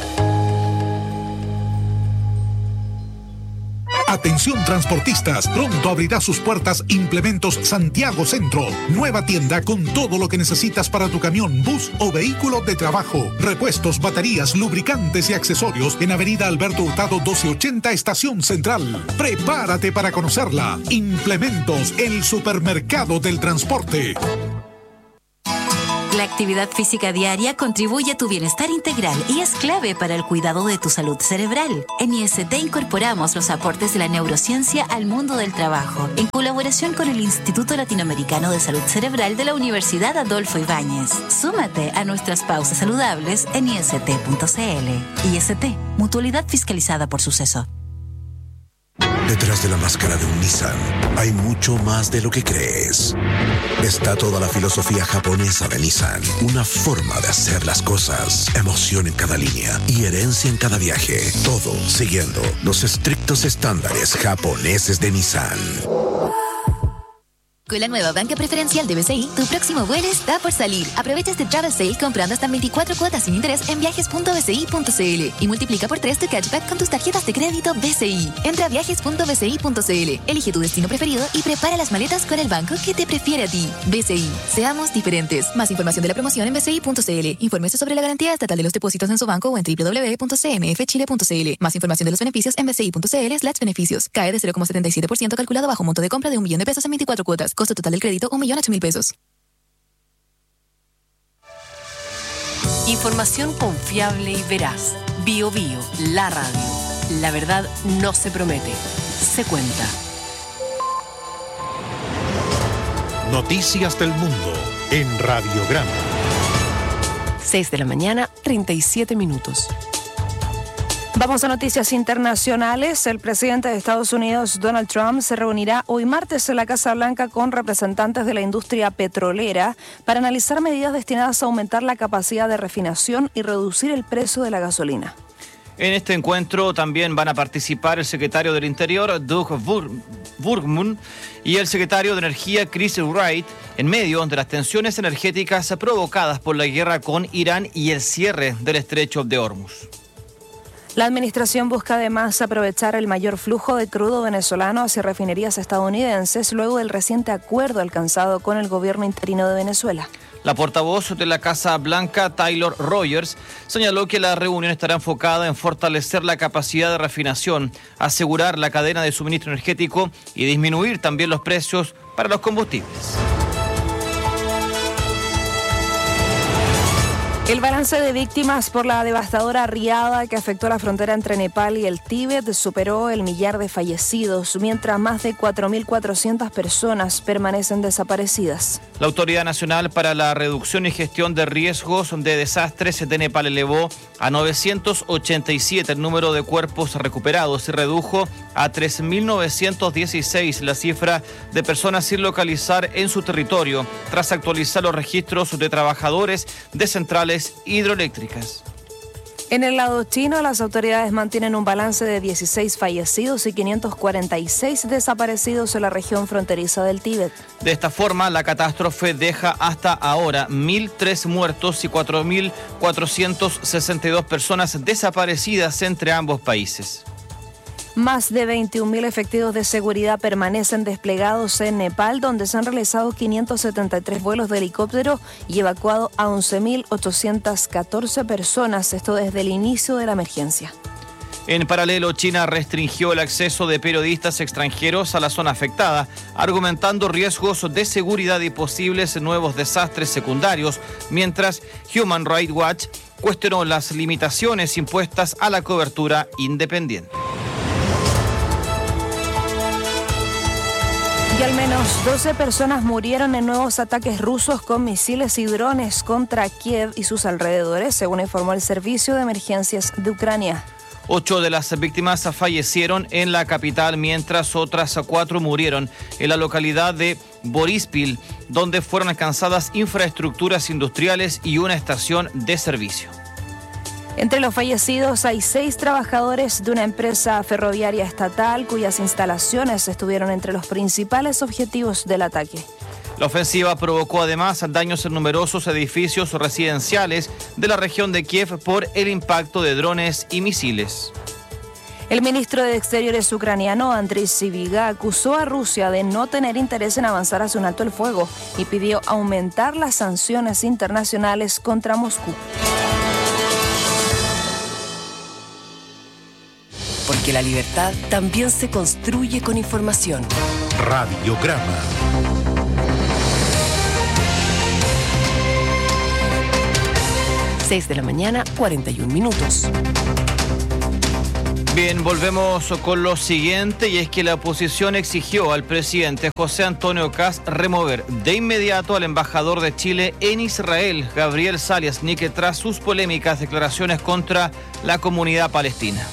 Atención transportistas, pronto abrirá sus puertas Implementos Santiago Centro. Nueva tienda con todo lo que necesitas para tu camión, bus o vehículo de trabajo. Repuestos, baterías, lubricantes y accesorios en Avenida Alberto Hurtado doce ochenta, Estación Central. Prepárate para conocerla. Implementos, el supermercado del transporte. La actividad física diaria contribuye a tu bienestar integral y es clave para el cuidado de tu salud cerebral. En I S T incorporamos los aportes de la neurociencia al mundo del trabajo, en colaboración con el Instituto Latinoamericano de Salud Cerebral de la Universidad Adolfo Ibáñez. Súmate a nuestras pausas saludables en I S T punto C L. I S T, mutualidad fiscalizada por Suceso. Detrás de la máscara de un Nissan hay mucho más de lo que crees. Está toda la filosofía japonesa de Nissan, una forma de hacer las cosas, emoción en cada línea y herencia en cada viaje, todo siguiendo los estrictos estándares japoneses de Nissan. Con la nueva banca preferencial de B C I, tu próximo vuelo está por salir. Aprovecha este travel sale comprando hasta veinticuatro cuotas sin interés en viajes punto b c i punto c l y multiplica por tres tu cashback con tus tarjetas de crédito B C I. Entra a viajes punto b c i punto c l, elige tu destino preferido y prepara las maletas con el banco que te prefiere a ti. B C I, seamos diferentes. Más información de la promoción en b c i punto c l. Infórmese sobre la garantía estatal de los depósitos en su banco o en w w w punto c m f chile punto c l. Más información de los beneficios en b c i punto c l slash beneficios. Cae de cero coma setenta y siete por ciento calculado bajo monto de compra de un millón de pesos en veinticuatro cuotas. Costo total del crédito, un millón ocho mil pesos. Información confiable y veraz. Bio Bio, la radio. La verdad no se promete, se cuenta. Noticias del mundo en Radiograma. seis de la mañana, treinta y siete minutos. Vamos a noticias internacionales. El presidente de Estados Unidos, Donald Trump, se reunirá hoy martes en la Casa Blanca con representantes de la industria petrolera para analizar medidas destinadas a aumentar la capacidad de refinación y reducir el precio de la gasolina. En este encuentro también van a participar el secretario del Interior, Doug Burgum, y el secretario de Energía, Chris Wright, en medio de las tensiones energéticas provocadas por la guerra con Irán y el cierre del estrecho de Hormuz. La administración busca además aprovechar el mayor flujo de crudo venezolano hacia refinerías estadounidenses luego del reciente acuerdo alcanzado con el gobierno interino de Venezuela. La portavoz de la Casa Blanca, Taylor Rogers, señaló que la reunión estará enfocada en fortalecer la capacidad de refinación, asegurar la cadena de suministro energético y disminuir también los precios para los combustibles. El balance de víctimas por la devastadora riada que afectó la frontera entre Nepal y el Tíbet superó el millar de fallecidos, mientras más de cuatro mil cuatrocientas personas permanecen desaparecidas. La Autoridad Nacional para la Reducción y Gestión de Riesgos de Desastres de Nepal elevó a novecientos ochenta y siete el número de cuerpos recuperados y redujo a tres mil novecientos dieciséis la cifra de personas sin localizar en su territorio, tras actualizar los registros de trabajadores de centrales hidroeléctricas. En el lado chino, las autoridades mantienen un balance de dieciséis fallecidos y quinientos cuarenta y seis desaparecidos en la región fronteriza del Tíbet. De esta forma, la catástrofe deja hasta ahora mil tres muertos y cuatro mil cuatrocientas sesenta y dos personas desaparecidas entre ambos países. Más de veintiún mil efectivos de seguridad permanecen desplegados en Nepal, donde se han realizado quinientos setenta y tres vuelos de helicóptero y evacuado a once mil ochocientas catorce personas, esto desde el inicio de la emergencia. En paralelo, China restringió el acceso de periodistas extranjeros a la zona afectada, argumentando riesgos de seguridad y posibles nuevos desastres secundarios, mientras Human Rights Watch cuestionó las limitaciones impuestas a la cobertura independiente. Y al menos doce personas murieron en nuevos ataques rusos con misiles y drones contra Kiev y sus alrededores, según informó el Servicio de Emergencias de Ucrania. Ocho de las víctimas fallecieron en la capital, mientras otras cuatro murieron en la localidad de Boryspil, donde fueron alcanzadas infraestructuras industriales y una estación de servicio. Entre los fallecidos hay seis trabajadores de una empresa ferroviaria estatal cuyas instalaciones estuvieron entre los principales objetivos del ataque. La ofensiva provocó además daños en numerosos edificios residenciales de la región de Kiev por el impacto de drones y misiles. El ministro de Exteriores ucraniano, Andriy Sybiga, acusó a Rusia de no tener interés en avanzar hacia un alto el fuego y pidió aumentar las sanciones internacionales contra Moscú. Porque la libertad también se construye con información. Radiograma. seis de la mañana, cuarenta y un minutos. Bien, volvemos con lo siguiente, y es que la oposición exigió al presidente José Antonio Kast remover de inmediato al embajador de Chile en Israel, Gabriel Saliasnik, tras sus polémicas declaraciones contra la comunidad palestina.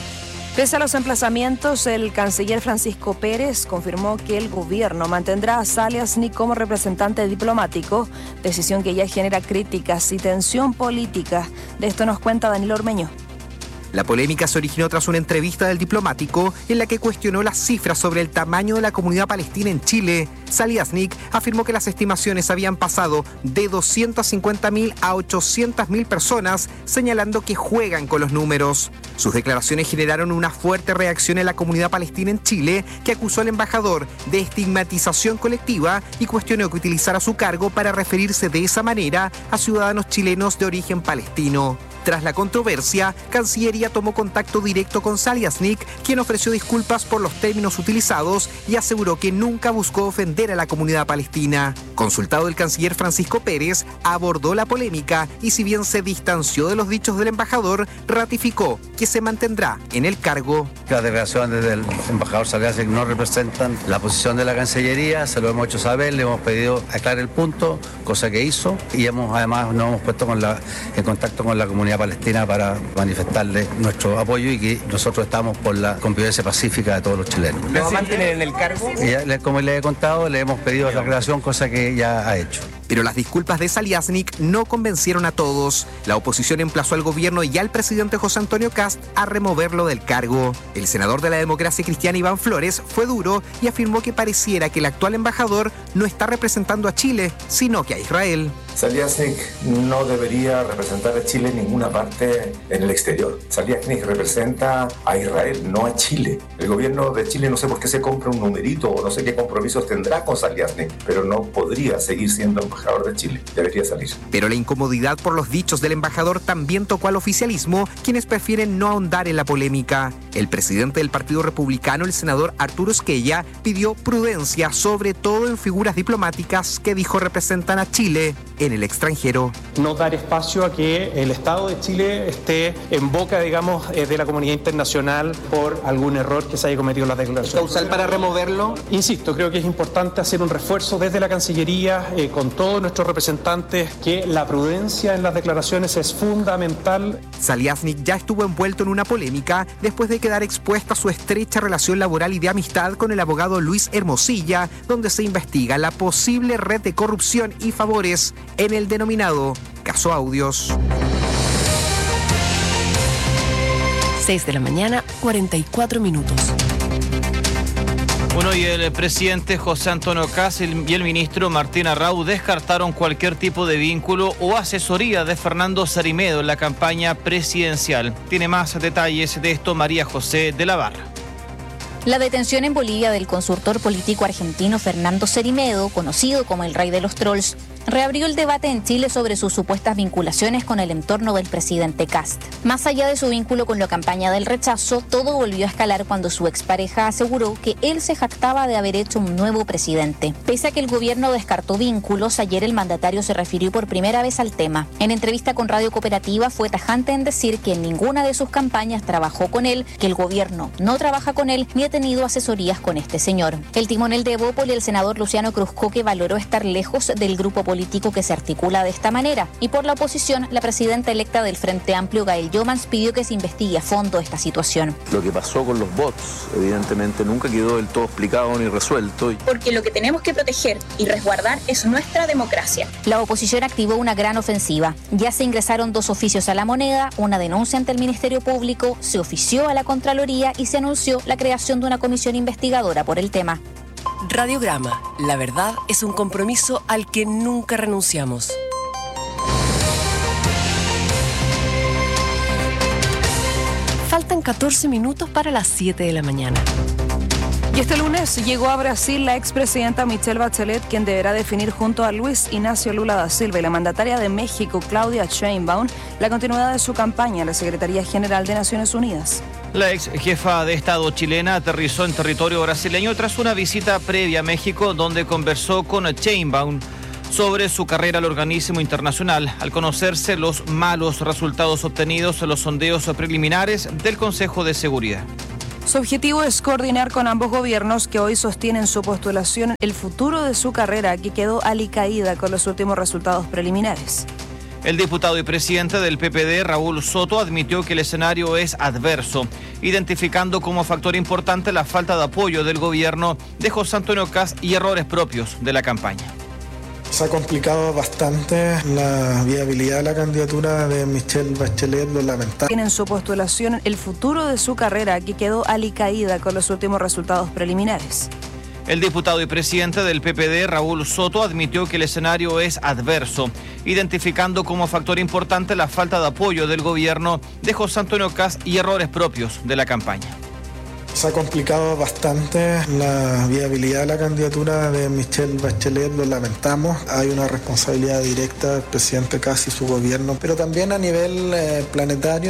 Pese a los emplazamientos, el canciller Francisco Pérez confirmó que el gobierno mantendrá a Saliasnik como representante diplomático, decisión que ya genera críticas y tensión política. De esto nos cuenta Daniel Ormeño. La polémica se originó tras una entrevista del diplomático en la que cuestionó las cifras sobre el tamaño de la comunidad palestina en Chile. Saliasnik afirmó que las estimaciones habían pasado de doscientas cincuenta mil a ochocientas mil personas, señalando que juegan con los números. Sus declaraciones generaron una fuerte reacción en la comunidad palestina en Chile, que acusó al embajador de estigmatización colectiva y cuestionó que utilizara su cargo para referirse de esa manera a ciudadanos chilenos de origen palestino. Tras la controversia, Cancillería tomó contacto directo con Saliasnik, quien ofreció disculpas por los términos utilizados y aseguró que nunca buscó ofender a la comunidad palestina. Consultado, el canciller Francisco Pérez abordó la polémica y, si bien se distanció de los dichos del embajador, ratificó que se mantendrá en el cargo. Las declaraciones del embajador Saliasnik no representan la posición de la Cancillería, se lo hemos hecho saber, le hemos pedido aclarar el punto, cosa que hizo, y hemos además nos hemos puesto con la, en contacto con la comunidad palestina para manifestarle nuestro apoyo y que nosotros estamos por la convivencia pacífica de todos los chilenos. ¿Lo va a mantener en el cargo? Ya, como le he contado, le hemos pedido la aclaración, cosa que ya ha hecho. Pero las disculpas de Saliasnik no convencieron a todos. La oposición emplazó al gobierno y al presidente José Antonio Kast a removerlo del cargo. El senador de la Democracia Cristiana, Iván Flores, fue duro y afirmó que pareciera que el actual embajador no está representando a Chile, sino que a Israel. Saliasnik no debería representar a Chile en ninguna parte en el exterior. Saliasnik representa a Israel, no a Chile. El gobierno de Chile no sé por qué se compra un numerito o no sé qué compromisos tendrá con Saliasnik, pero no podría seguir siendo embajador de Chile. Debería salir. Pero la incomodidad por los dichos del embajador también tocó al oficialismo, quienes prefieren no ahondar en la polémica. El presidente del Partido Republicano, el senador Arturo Esquella, pidió prudencia, sobre todo en figuras diplomáticas que dijo representan a Chile en el extranjero. No dar espacio a que el Estado de Chile esté en boca, digamos, de la comunidad internacional por algún error que se haya cometido en las declaraciones. ¿Causal para removerlo? Insisto, creo que es importante hacer un refuerzo desde la Cancillería eh, con todos nuestros representantes, que la prudencia en las declaraciones es fundamental. Saliasnik ya estuvo envuelto en una polémica después de quedar expuesta su estrecha relación laboral y de amistad con el abogado Luis Hermosilla, donde se investiga la posible red de corrupción y favores en el denominado caso Audios. seis de la mañana, cuarenta y cuatro minutos. Bueno, y el presidente José Antonio Kast y el ministro Martín Arrau descartaron cualquier tipo de vínculo o asesoría de Fernando Sarimedo en la campaña presidencial. Tiene más detalles de esto María José de la Barra. La detención en Bolivia del consultor político argentino Fernando Sarimedo, conocido como el rey de los trolls, reabrió el debate en Chile sobre sus supuestas vinculaciones con el entorno del presidente Kast. Más allá de su vínculo con la campaña del rechazo, todo volvió a escalar cuando su expareja aseguró que él se jactaba de haber hecho un nuevo presidente. Pese a que el gobierno descartó vínculos, ayer el mandatario se refirió por primera vez al tema. En entrevista con Radio Cooperativa fue tajante en decir que en ninguna de sus campañas trabajó con él, que el gobierno no trabaja con él ni ha tenido asesorías con este señor. El timonel de Evópoli, el senador Luciano Cruzcoque, valoró estar lejos del grupo político que se articula de esta manera. Y por la oposición, la presidenta electa del Frente Amplio, Gael Jomans, pidió que se investigue a fondo esta situación. Lo que pasó con los bots, evidentemente, nunca quedó del todo explicado ni resuelto. Porque lo que tenemos que proteger y resguardar es nuestra democracia. La oposición activó una gran ofensiva. Ya se ingresaron dos oficios a la moneda, una denuncia ante el Ministerio Público, se ofició a la Contraloría y se anunció la creación de una comisión investigadora por el tema. Radiograma. La verdad es un compromiso al que nunca renunciamos. Faltan catorce minutos para las siete de la mañana. Y este lunes llegó a Brasil la expresidenta Michelle Bachelet, quien deberá definir junto a Luis Ignacio Lula da Silva y la mandataria de México, Claudia Sheinbaum, la continuidad de su campaña en la Secretaría General de Naciones Unidas. La ex jefa de Estado chilena aterrizó en territorio brasileño tras una visita previa a México, donde conversó con Sheinbaum sobre su carrera al organismo internacional, al conocerse los malos resultados obtenidos en los sondeos preliminares del Consejo de Seguridad. Su objetivo es coordinar con ambos gobiernos que hoy sostienen su postulación el futuro de su carrera, que quedó alicaída con los últimos resultados preliminares. El diputado y presidente del P P D, Raúl Soto, admitió que el escenario es adverso, identificando como factor importante la falta de apoyo del gobierno de José Antonio Kast y errores propios de la campaña. Se ha complicado bastante la viabilidad de la candidatura de Michelle Bachelet, lo lamentable. Tienen su postulación el futuro de su carrera, que quedó alicaída con los últimos resultados preliminares. El diputado y presidente del P P D, Raúl Soto, admitió que el escenario es adverso, identificando como factor importante la falta de apoyo del gobierno de José Antonio Kast y errores propios de la campaña. Se ha complicado bastante la viabilidad de la candidatura de Michelle Bachelet, lo lamentamos. Hay una responsabilidad directa del presidente Kast y su gobierno, pero también a nivel eh, planetario.